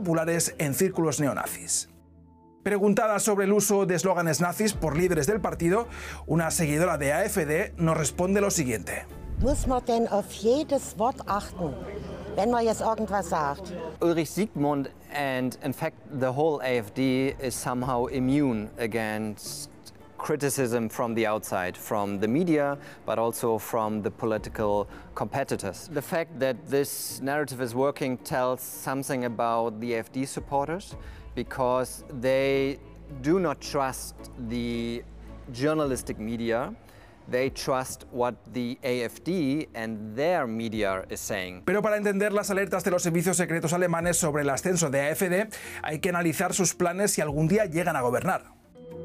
populares en círculos neonazis. Preguntada sobre el uso de eslóganes nazis por líderes del partido, una seguidora de AfD nos responde lo siguiente. Muss man denn auf jedes Wort achten, wenn man jetzt irgendwas sagt? Ulrich Siegmund and in fact the whole AfD is somehow immune against criticism from the outside, from the media, but also from the political competitors. The fact that this narrative is working tells something about the AfD supporters, because they do not trust the journalistic media. They trust what the AfD and their media is saying. Pero para entender las alertas de los servicios secretos alemanes sobre el ascenso de AfD, hay que analizar sus planes si algún día llegan a gobernar.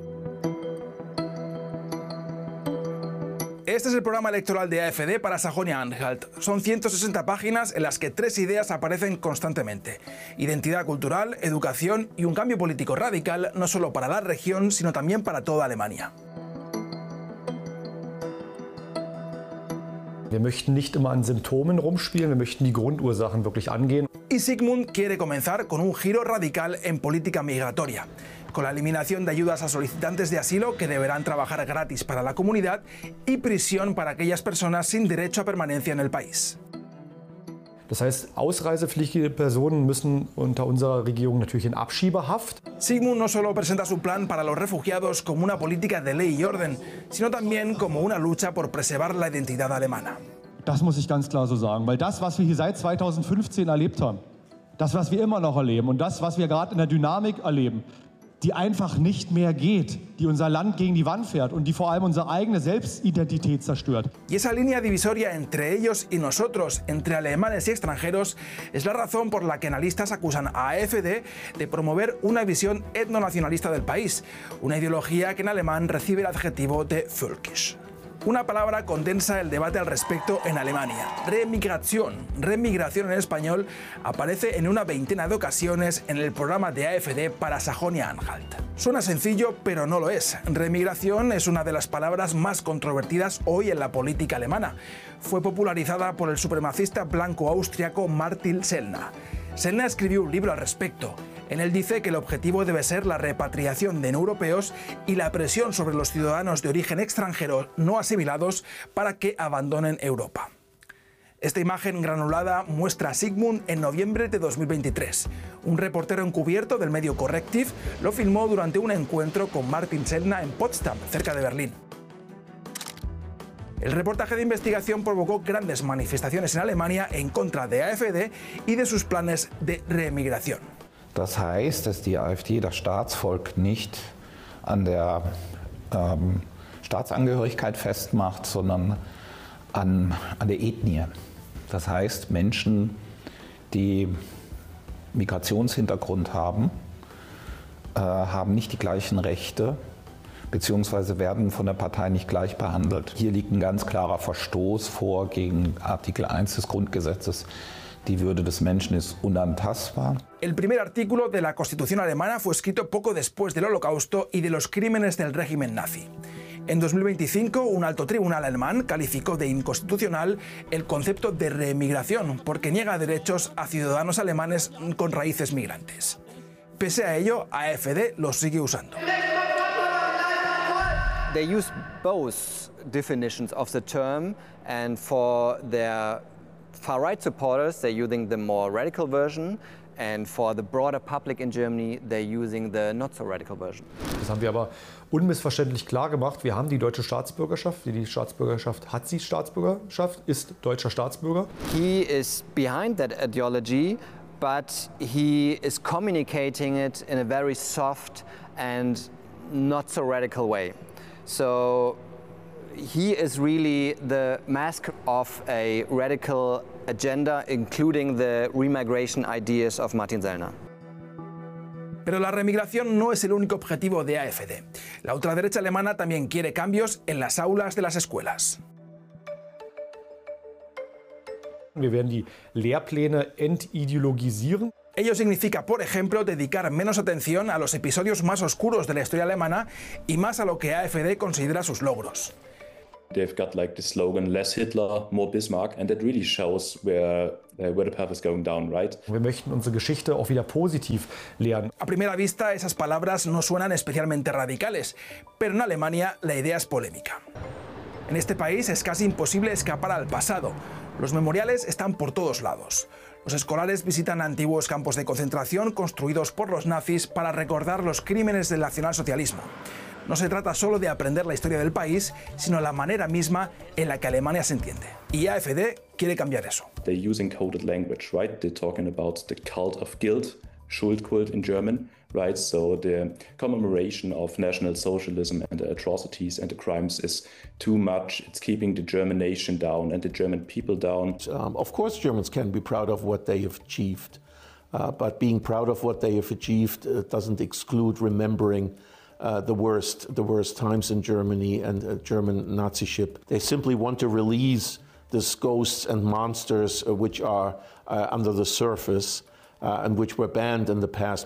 Este es el programa electoral de AfD para Sajonia-Anhalt. Son 160 páginas en las que 3 ideas aparecen constantemente: identidad cultural, educación y un cambio político radical, no solo para la región, sino también para toda Alemania. Wir möchten nicht immer an Symptomen rumspielen, wir möchten die Grundursachen wirklich angehen. Y Sigmund quiere comenzar con un giro radical en política migratoria, con la eliminación de ayudas a solicitantes de asilo que deberán trabajar gratis para la comunidad y prisión para aquellas personas sin derecho a permanencia en el país. Das heißt, ausreisepflichtige Personen müssen unter unserer Regierung natürlich in Abschiebehaft. Sigmund no solo presenta su plan para los refugiados como una política de ley y orden, sino también como una lucha por preservar la identidad alemana. Das muss ich ganz klar so sagen, weil das, was wir hier seit 2015 erlebt haben, das, was wir immer noch erleben und das, was wir gerade in der Dynamik erleben, die einfach nicht mehr geht, die unser Land gegen die Wand fährt und die vor allem unsere eigene Selbstidentität zerstört. Y esa línea divisoria entre ellos y nosotros, entre alemanes y extranjeros, es la razón por la que analistas acusan a AfD de promover una visión etnonacionalista del país, una ideología que en alemán recibe el adjetivo de völkisch. Una palabra condensa el debate al respecto en Alemania. Remigración. Remigración en español aparece en una veintena de ocasiones en el programa de AfD para Sajonia-Anhalt. Suena sencillo, pero no lo es. Remigración es una de las palabras más controvertidas hoy en la política alemana. Fue popularizada por el supremacista blanco austriaco Martin Sellner. Sellner escribió un libro al respecto. En él dice que el objetivo debe ser la repatriación de no europeos y la presión sobre los ciudadanos de origen extranjero no asimilados para que abandonen Europa. Esta imagen granulada muestra a Sigmund en noviembre de 2023. Un reportero encubierto del medio Correctiv lo filmó durante un encuentro con Martin Sellner en Potsdam, cerca de Berlín. El reportaje de investigación provocó grandes manifestaciones en Alemania en contra de AfD y de sus planes de reemigración. Das heißt, dass die AfD das Staatsvolk nicht an der Staatsangehörigkeit festmacht, sondern an der Ethnie. Das heißt, Menschen, die Migrationshintergrund haben, haben nicht die gleichen Rechte, beziehungsweise werden von der Partei nicht gleich behandelt. Hier liegt ein ganz klarer Verstoß vor gegen Artikel 1 des Grundgesetzes. Die Würde des Menschen ist unantastbar. El primer artículo de la Constitución alemana fue escrito poco después del Holocausto y de los crímenes del régimen nazi. En 2025, un alto tribunal alemán calificó de inconstitucional el concepto de reemigración porque niega derechos a ciudadanos alemanes con raíces migrantes. Pese a ello, AfD los sigue usando. They use both definitions of the term, and for their far-right supporters, they're using the more radical version, and for the broader public in Germany, they're using the not-so-radical version. Das haben wir aber unmissverständlich klar gemacht. Wir haben die deutsche Staatsbürgerschaft. Die Staatsbürgerschaft hat sie Staatsbürgerschaft, ist deutscher Staatsbürger. He is behind that ideology, but he is communicating it in a very soft and not-so-radical way. So he is really the mask of a radical agenda, including the remigration ideas of Martin Sellner. Pero la remigración no es el único objetivo de AfD. La ultraderecha alemana también quiere cambios en las aulas de las escuelas. Wir werden die Lehrpläne entideologisieren. Ello significa, por ejemplo, dedicar menos atención a los episodios más oscuros de la historia alemana y más a lo que AfD considera sus logros. They've got like the slogan, less Hitler, more Bismarck, and that really shows where the path is going down, right? Wir möchten unsere Geschichte auch wieder positiv lernen. A primera vista, esas palabras no suenan especialmente radicales, pero en Alemania la idea es polémica. En este país es casi imposible escapar al pasado. Los memoriales están por todos lados. Los escolares visitan antiguos campos de concentración construidos por los nazis para recordar los crímenes del nacionalsocialismo. No se trata solo de aprender la historia del país, sino la manera misma en la que Alemania se entiende. Y AfD quiere cambiar eso. They're using coded language, right? They're talking about the cult of guilt, Schuldkult in German, right? So the commemoration of National Socialism and the atrocities and the crimes is too much. It's keeping the German nation down and the German people down. Of course, Germans can be proud of what they have achieved, but being proud of what they have achieved doesn't exclude remembering the worst times in Germany and German Naziship. They simply want to release these ghosts and monsters which are under the surface and which were banned in the past.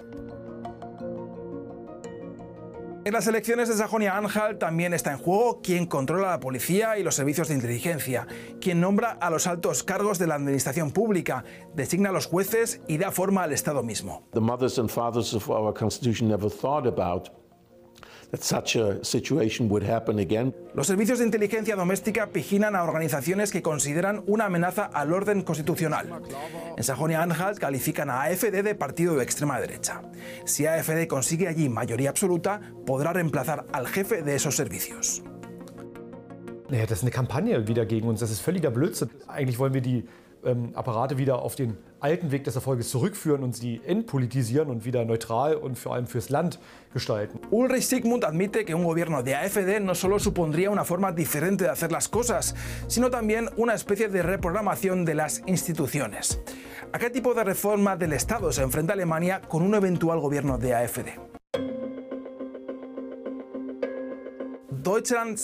En las elecciones de Sajonia-Anhalt también está en juego quién controla la policía y los servicios de inteligencia, quién nombra a los altos cargos de la administración pública, designa a los jueces y da forma al Estado mismo. The mothers and fathers of our Constitution never thought about that such a situation would happen again. Los servicios de inteligencia doméstica vigilan a organizaciones que consideran una amenaza al orden constitucional. En Sajonia-Anhalt califican a AfD de partido de extrema derecha. Si AfD consigue allí mayoría absoluta, podrá reemplazar al jefe de esos servicios. Naja, das ist eine Kampagne wieder gegen uns. Das ist völliger Blödsinn. Eigentlich wollen wir die Apparate wieder auf den alten Weg des Erfolges zurückführen und sie entpolitisieren und wieder neutral und vor allem fürs Land gestalten. Ulrich Sigmund admite que un gobierno de AfD no solo supondría una forma diferente de hacer las cosas, sino también una especie de reprogramación de las instituciones. ¿A qué tipo de reforma del Estado se enfrenta Alemania con un eventual gobierno de AfD? Deutschland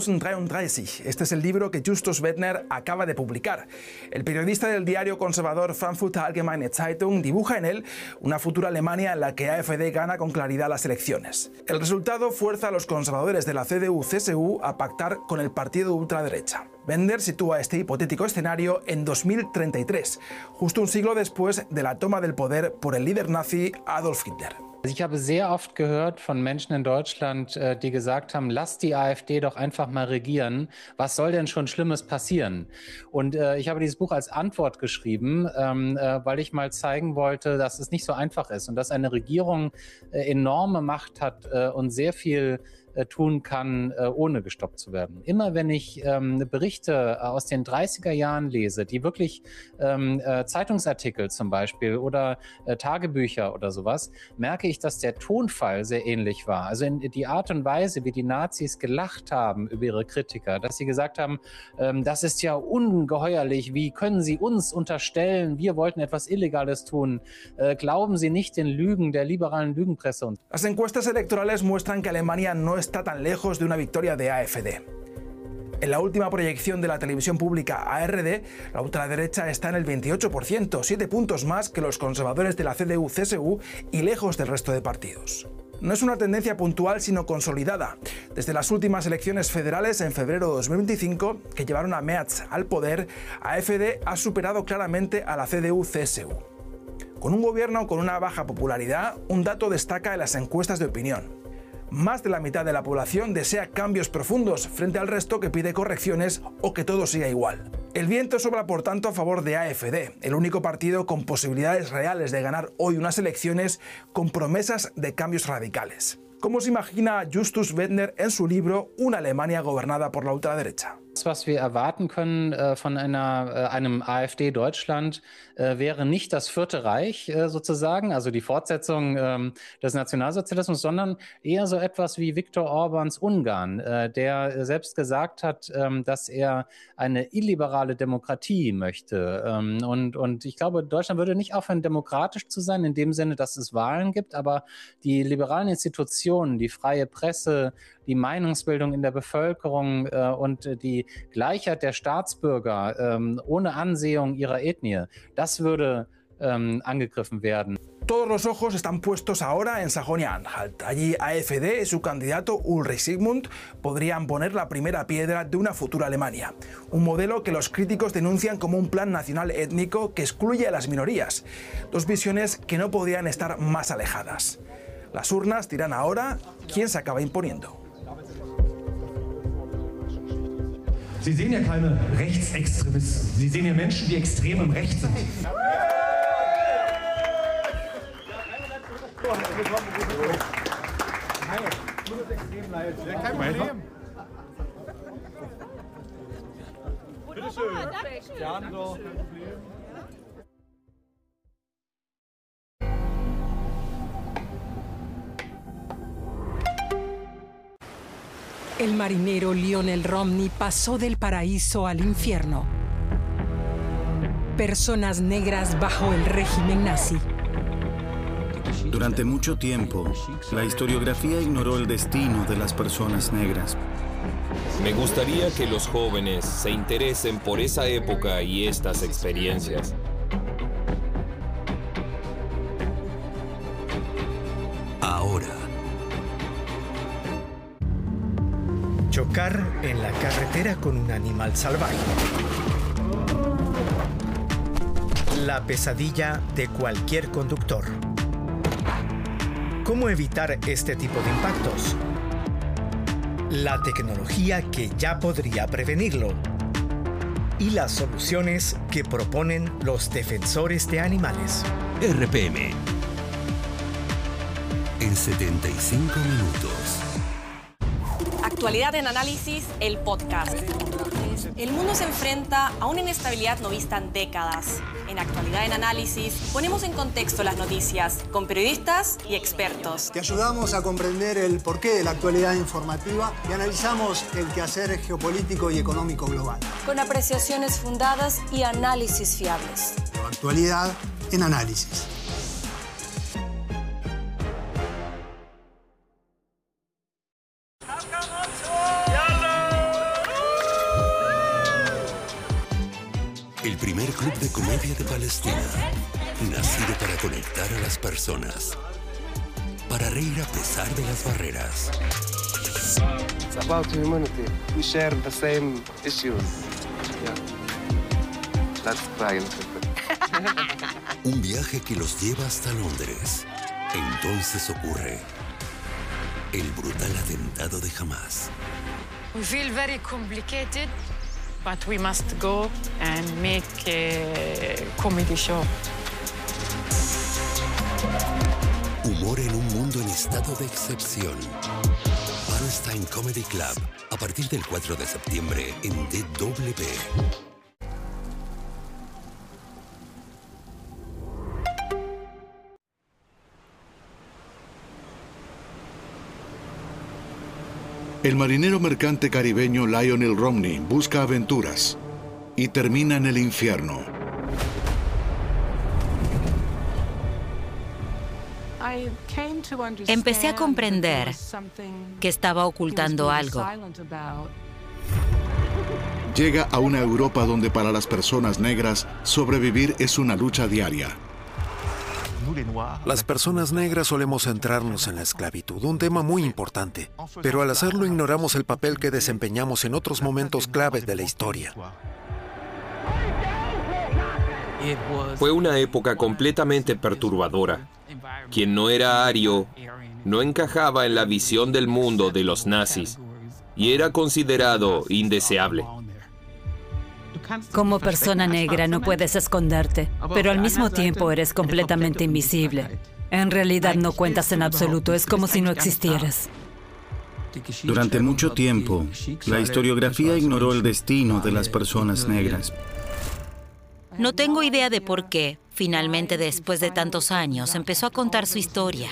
2033. Este es el libro que Justus Wettner acaba de publicar. El periodista del diario conservador Frankfurter Allgemeine Zeitung dibuja en él una futura Alemania en la que AfD gana con claridad las elecciones. El resultado fuerza a los conservadores de la CDU-CSU a pactar con el partido ultraderecha. Wettner sitúa este hipotético escenario en 2033, justo un siglo después de la toma del poder por el líder nazi Adolf Hitler. Ich habe sehr oft gehört von Menschen in Deutschland, die gesagt haben, lasst die AfD doch einfach mal regieren. Was soll denn schon Schlimmes passieren? Und ich habe dieses Buch als Antwort geschrieben, weil ich mal zeigen wollte, dass es nicht so einfach ist und dass eine Regierung enorme Macht hat und sehr viel tun kann, ohne gestoppt zu werden. Immer wenn ich Berichte aus den 30er Jahren lese, die wirklich Zeitungsartikel zum Beispiel oder Tagebücher oder sowas, merke ich, dass der Tonfall sehr ähnlich war. Also in die Art und Weise, wie die Nazis gelacht haben über ihre Kritiker, dass sie gesagt haben, das ist ja ungeheuerlich, wie können Sie uns unterstellen, wir wollten etwas Illegales tun, glauben Sie nicht den Lügen der liberalen Lügenpresse. Las encuestas electorales muestran que Alemania no está tan lejos de una victoria de AfD. En la última proyección de la televisión pública ARD, la ultraderecha está en el 28%, 7 puntos más que los conservadores de la CDU-CSU y lejos del resto de partidos. No es una tendencia puntual, sino consolidada. Desde las últimas elecciones federales en febrero de 2025, que llevaron a Merz al poder, AfD ha superado claramente a la CDU-CSU. Con un gobierno con una baja popularidad, un dato destaca en las encuestas de opinión. Más de la mitad de la población desea cambios profundos frente al resto que pide correcciones o que todo siga igual. El viento sopla por tanto a favor de AfD, el único partido con posibilidades reales de ganar hoy unas elecciones con promesas de cambios radicales. ¿Cómo se imagina Justus Wettner en su libro Una Alemania gobernada por la ultraderecha? Was wir erwarten können von einem AfD-Deutschland wäre nicht das Vierte Reich sozusagen, also die Fortsetzung des Nationalsozialismus, sondern eher so etwas wie Viktor Orbáns Ungarn, der selbst gesagt hat, dass er eine illiberale Demokratie möchte. Und ich glaube, Deutschland würde nicht aufhören, demokratisch zu sein, in dem Sinne, dass es Wahlen gibt, aber die liberalen Institutionen, die freie Presse, die Meinungsbildung in der Bevölkerung und die Gleichheit der Staatsbürger ohne Ansehung ihrer Ethnie, das würde angegriffen werden. Todos los ojos están puestos ahora en Sajonia-Anhalt. Allí AfD y su candidato Ulrich Sigmund podrían poner la primera piedra de una futura Alemania. Un modelo que los críticos denuncian como un plan nacional étnico que excluye a las minorías. Dos visiones que no podrían estar más alejadas. Las urnas dirán ahora quién se acaba imponiendo. Sie sehen ja keine Rechtsextremisten. Sie sehen ja Menschen, die extrem im Recht sind. Kein Problem. Bitte schön. Gerne doch. El marinero Lionel Romney pasó del paraíso al infierno. Personas negras bajo el régimen nazi. Durante mucho tiempo, la historiografía ignoró el destino de las personas negras. Me gustaría que los jóvenes se interesen por esa época y estas experiencias. Ahora. Chocar en la carretera con un animal salvaje. La pesadilla de cualquier conductor. ¿Cómo evitar este tipo de impactos? La tecnología que ya podría prevenirlo. Y las soluciones que proponen los defensores de animales. RPM. En 75 minutos. Actualidad en Análisis, el podcast. El mundo se enfrenta a una inestabilidad no vista en décadas. En Actualidad en Análisis ponemos en contexto las noticias con periodistas y expertos. Te ayudamos a comprender el porqué de la actualidad informativa y analizamos el quehacer geopolítico y económico global. Con apreciaciones fundadas y análisis fiables. Actualidad en Análisis. El primer club de comedia de Palestina, nacido para conectar a las personas, para reír a pesar de las barreras. It's about humanity. We share the same issues. Yeah. That's fine. Un viaje que los lleva hasta Londres. Entonces ocurre el brutal atentado de Hamas. We feel very complicated. But we must go and make a comedy show. Humor en un mundo en estado de excepción. Palestine Comedy Club, a partir del 4 de septiembre en DW. El marinero mercante caribeño Lionel Romney busca aventuras y termina en el infierno. Empecé a comprender que estaba ocultando algo. Llega a una Europa donde para las personas negras sobrevivir es una lucha diaria. Las personas negras solemos centrarnos en la esclavitud, un tema muy importante, pero al hacerlo ignoramos el papel que desempeñamos en otros momentos claves de la historia. Fue una época completamente perturbadora. Quien no era ario no encajaba en la visión del mundo de los nazis y era considerado indeseable. Como persona negra no puedes esconderte, pero al mismo tiempo eres completamente invisible. En realidad no cuentas en absoluto, es como si no existieras. Durante mucho tiempo, la historiografía ignoró el destino de las personas negras. No tengo idea de por qué, finalmente después de tantos años, empezó a contar su historia.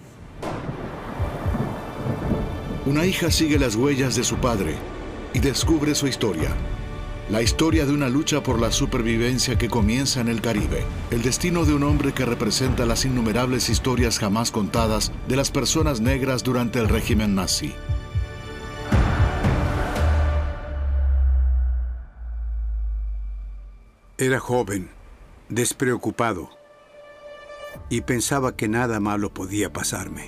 Una hija sigue las huellas de su padre y descubre su historia. La historia de una lucha por la supervivencia que comienza en el Caribe. El destino de un hombre que representa las innumerables historias jamás contadas de las personas negras durante el régimen nazi. Era joven, despreocupado, y pensaba que nada malo podía pasarme.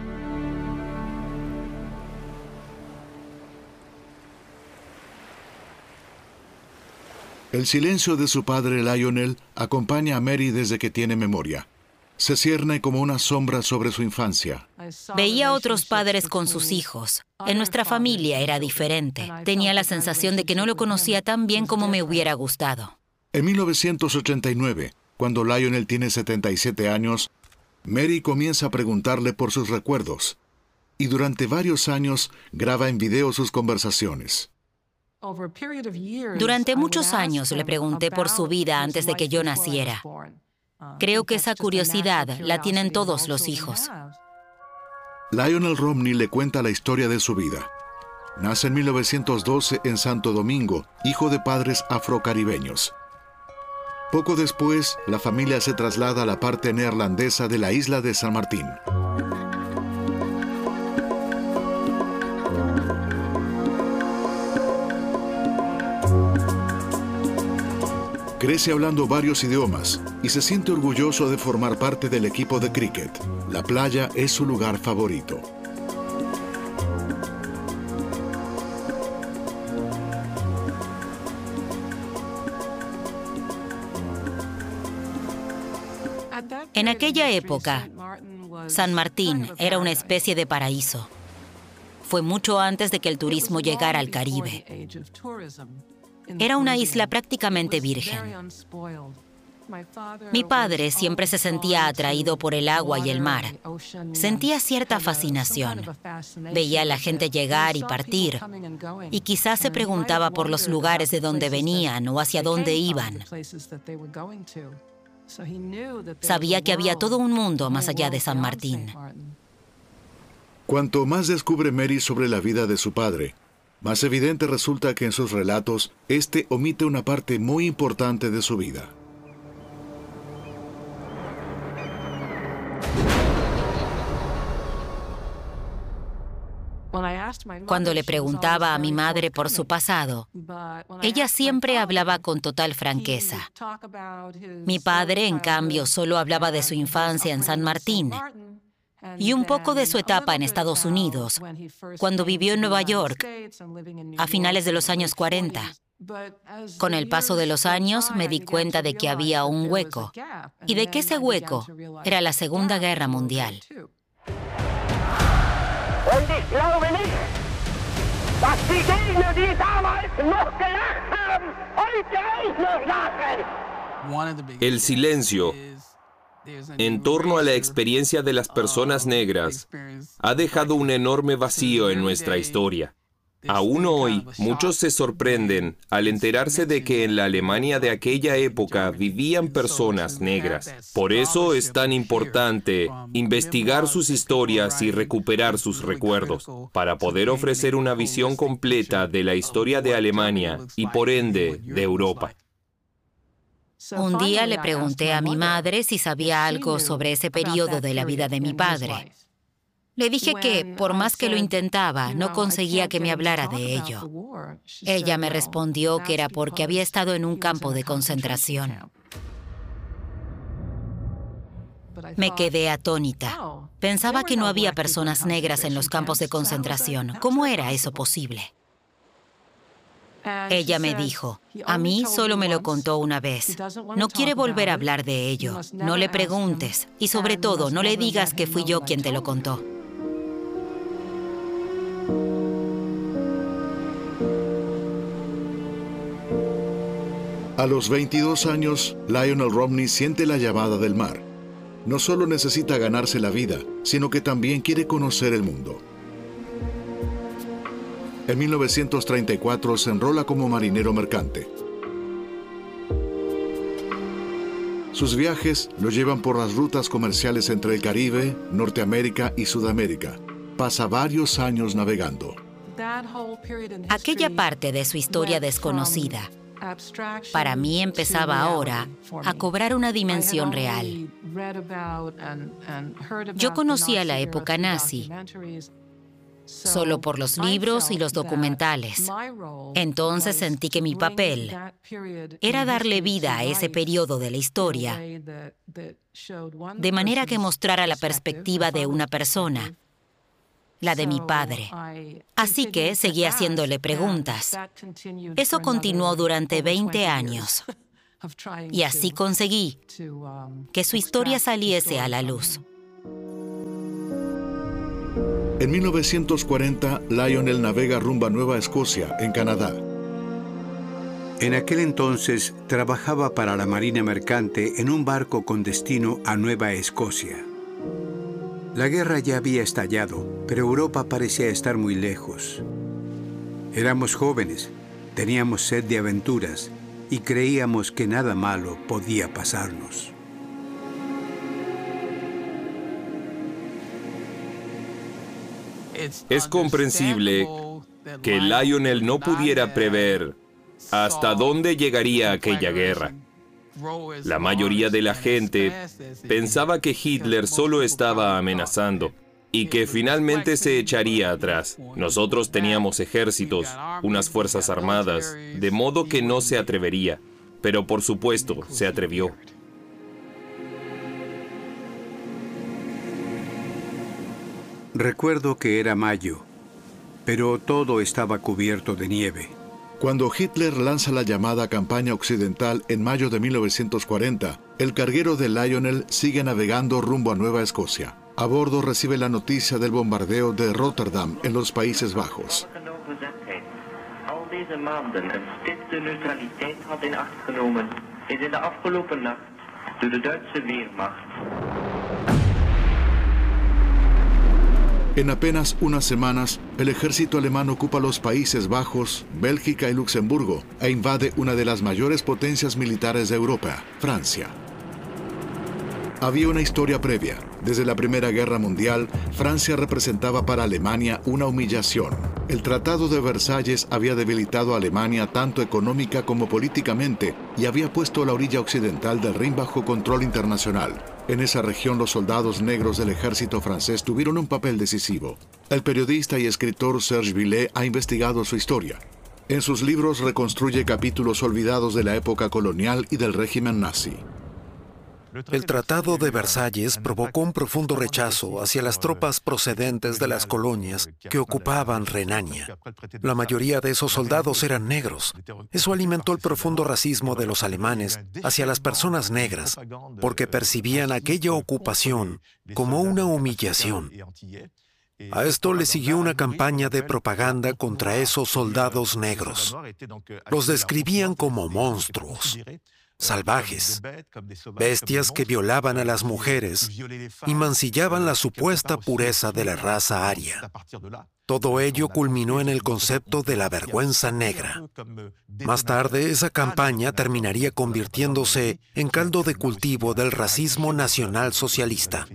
El silencio de su padre Lionel acompaña a Mary desde que tiene memoria. Se cierne como una sombra sobre su infancia. Veía a otros padres con sus hijos. En nuestra familia era diferente. Tenía la sensación de que no lo conocía tan bien como me hubiera gustado. En 1989, cuando Lionel tiene 77 años, Mary comienza a preguntarle por sus recuerdos. Y durante varios años graba en video sus conversaciones. Durante muchos años le pregunté por su vida antes de que yo naciera. Creo que esa curiosidad la tienen todos los hijos. Lionel Romney le cuenta la historia de su vida. Nace en 1912 en Santo Domingo, hijo de padres afrocaribeños. Poco después, la familia se traslada a la parte neerlandesa de la isla de San Martín. Crece hablando varios idiomas y se siente orgulloso de formar parte del equipo de cricket. La playa es su lugar favorito. En aquella época, San Martín era una especie de paraíso. Fue mucho antes de que el turismo llegara al Caribe. Era una isla prácticamente virgen. Mi padre siempre se sentía atraído por el agua y el mar. Sentía cierta fascinación. Veía a la gente llegar y partir, y quizás se preguntaba por los lugares de donde venían o hacia dónde iban. Sabía que había todo un mundo más allá de San Martín. Cuanto más descubre Mary sobre la vida de su padre, más evidente resulta que en sus relatos, este omite una parte muy importante de su vida. Cuando le preguntaba a mi madre por su pasado, ella siempre hablaba con total franqueza. Mi padre, en cambio, solo hablaba de su infancia en San Martín y un poco de su etapa en Estados Unidos, cuando vivió en Nueva York a finales de los años 40. Con el paso de los años me di cuenta de que había un hueco y de que ese hueco era la Segunda Guerra Mundial. Und ich glaube nicht, dass die Gegner, die damals noch gelacht haben, heute auch noch lachen. El silencio en torno a la experiencia de las personas negras ha dejado un enorme vacío en nuestra historia. Aún hoy, muchos se sorprenden al enterarse de que en la Alemania de aquella época vivían personas negras. Por eso es tan importante investigar sus historias y recuperar sus recuerdos, para poder ofrecer una visión completa de la historia de Alemania y, por ende, de Europa. Un día le pregunté a mi madre si sabía algo sobre ese periodo de la vida de mi padre. Le dije que, por más que lo intentaba, no conseguía que me hablara de ello. Ella me respondió que era porque había estado en un campo de concentración. Me quedé atónita. Pensaba que no había personas negras en los campos de concentración. ¿Cómo era eso posible? Ella me dijo, a mí solo me lo contó una vez. No quiere volver a hablar de ello. No le preguntes. Y sobre todo, no le digas que fui yo quien te lo contó. A los 22 años, Lionel Romney siente la llamada del mar. No solo necesita ganarse la vida, sino que también quiere conocer el mundo. En 1934 se enrola como marinero mercante. Sus viajes lo llevan por las rutas comerciales entre el Caribe, Norteamérica y Sudamérica. Pasa varios años navegando. Aquella parte de su historia desconocida, para mí empezaba ahora a cobrar una dimensión real. Yo conocía la época nazi solo por los libros y los documentales. Entonces sentí que mi papel era darle vida a ese periodo de la historia, de manera que mostrara la perspectiva de una persona, la de mi padre. Así que seguí haciéndole preguntas. Eso continuó durante 20 años. Y así conseguí que su historia saliese a la luz. En 1940, Lionel navega rumbo a Nueva Escocia, en Canadá. En aquel entonces trabajaba para la Marina Mercante en un barco con destino a Nueva Escocia. La guerra ya había estallado, pero Europa parecía estar muy lejos. Éramos jóvenes, teníamos sed de aventuras y creíamos que nada malo podía pasarnos. Es comprensible que Lionel no pudiera prever hasta dónde llegaría aquella guerra. La mayoría de la gente pensaba que Hitler solo estaba amenazando y que finalmente se echaría atrás. Nosotros teníamos ejércitos, unas fuerzas armadas, de modo que no se atrevería. Pero por supuesto, se atrevió. Recuerdo que era mayo, pero todo estaba cubierto de nieve. Cuando Hitler lanza la llamada campaña occidental en mayo de 1940, el carguero de Lionel sigue navegando rumbo a Nueva Escocia. A bordo recibe la noticia del bombardeo de Rotterdam en los Países Bajos. En apenas unas semanas, el ejército alemán ocupa los Países Bajos, Bélgica y Luxemburgo e invade una de las mayores potencias militares de Europa, Francia. Había una historia previa. Desde la Primera Guerra Mundial, Francia representaba para Alemania una humillación. El Tratado de Versalles había debilitado a Alemania tanto económica como políticamente y había puesto la orilla occidental del Rin bajo control internacional. En esa región, los soldados negros del ejército francés tuvieron un papel decisivo. El periodista y escritor Serge Villet ha investigado su historia. En sus libros reconstruye capítulos olvidados de la época colonial y del régimen nazi. El Tratado de Versalles provocó un profundo rechazo hacia las tropas procedentes de las colonias que ocupaban Renania. La mayoría de esos soldados eran negros. Eso alimentó el profundo racismo de los alemanes hacia las personas negras, porque percibían aquella ocupación como una humillación. A esto le siguió una campaña de propaganda contra esos soldados negros. Los describían como monstruos, salvajes, bestias que violaban a las mujeres y mancillaban la supuesta pureza de la raza aria. Todo ello culminó en el concepto de la vergüenza negra. Más tarde, esa campaña terminaría convirtiéndose en caldo de cultivo del racismo nacionalsocialista.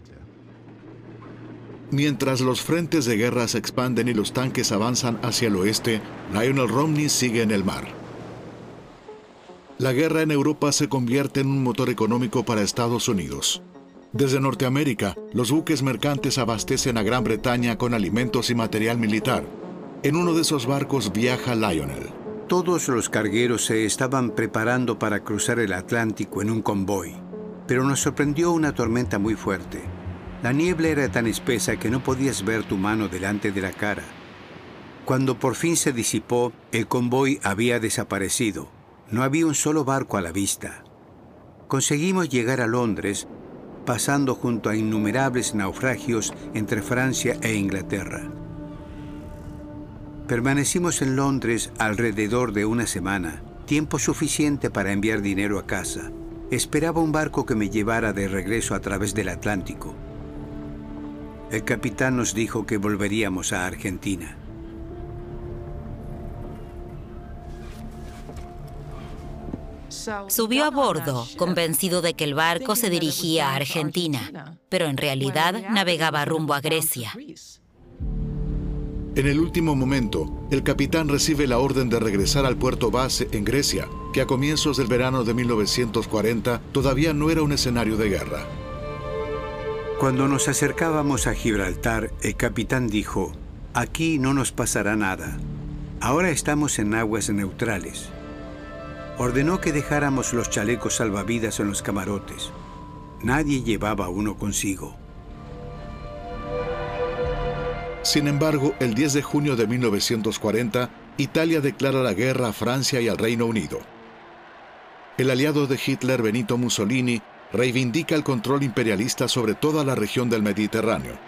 Mientras los frentes de guerra se expanden y los tanques avanzan hacia el oeste, Lionel Romney sigue en el mar. La guerra en Europa se convierte en un motor económico para Estados Unidos. Desde Norteamérica, los buques mercantes abastecen a Gran Bretaña con alimentos y material militar. En uno de esos barcos viaja Lionel. Todos los cargueros se estaban preparando para cruzar el Atlántico en un convoy, pero nos sorprendió una tormenta muy fuerte. La niebla era tan espesa que no podías ver tu mano delante de la cara. Cuando por fin se disipó, el convoy había desaparecido. No había un solo barco a la vista. Conseguimos llegar a Londres, pasando junto a innumerables naufragios entre Francia e Inglaterra. Permanecimos en Londres alrededor de una semana, tiempo suficiente para enviar dinero a casa. Esperaba un barco que me llevara de regreso a través del Atlántico. El capitán nos dijo que volveríamos a Argentina. Subió a bordo, convencido de que el barco se dirigía a Argentina, pero en realidad navegaba rumbo a Grecia. En el último momento, el capitán recibe la orden de regresar al puerto base en Grecia, que a comienzos del verano de 1940 todavía no era un escenario de guerra. Cuando nos acercábamos a Gibraltar, el capitán dijo: Aquí no nos pasará nada. Ahora estamos en aguas neutrales. Ordenó que dejáramos los chalecos salvavidas en los camarotes. Nadie llevaba uno consigo. Sin embargo, el 10 de junio de 1940, Italia declara la guerra a Francia y al Reino Unido. El aliado de Hitler, Benito Mussolini, reivindica el control imperialista sobre toda la región del Mediterráneo.